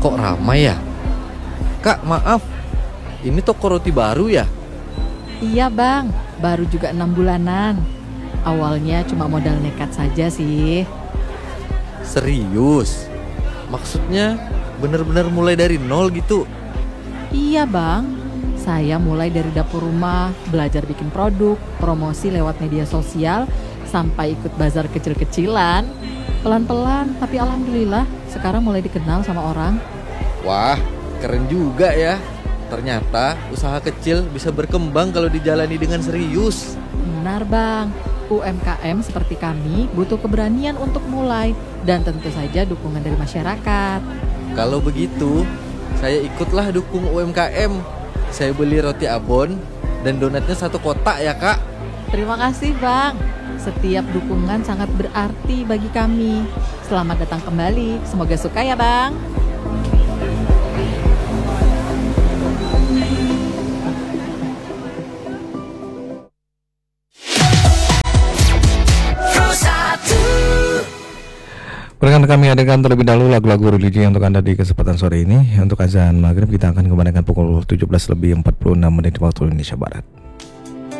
Kok ramai ya? Kak, maaf. Ini toko roti baru ya? Iya bang, baru juga 6 bulanan. Awalnya cuma modal nekat saja sih. Serius? Maksudnya bener-bener mulai dari nol gitu? Iya bang, saya mulai dari dapur rumah, belajar bikin produk, promosi lewat media sosial, sampai ikut bazar kecil-kecilan. Pelan-pelan, tapi alhamdulillah sekarang mulai dikenal sama orang. Wah, keren juga ya. Ternyata usaha kecil bisa berkembang kalau dijalani dengan serius. Benar bang, UMKM seperti kami butuh keberanian untuk mulai dan tentu saja dukungan dari masyarakat. Kalau begitu, saya ikutlah dukung UMKM. Saya beli roti abon dan donatnya 1 kotak ya kak. Terima kasih bang, setiap dukungan sangat berarti bagi kami. Selamat datang kembali, semoga suka ya bang. Berikan kami hadirkan terlebih dahulu lagu-lagu religi untuk Anda di kesempatan sore ini. Untuk azan maghrib kita akan kembalikan pukul 17:46 di waktu Indonesia Barat.